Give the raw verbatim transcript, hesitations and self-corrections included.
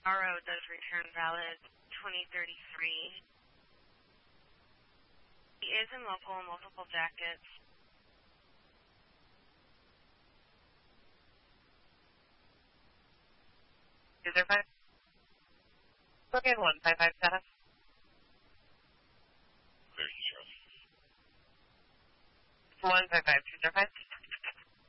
R O does return valid twenty thirty-three. He is in local and multiple jackets. User five. Okay, one five five status. Clear, zero. One five five, user five.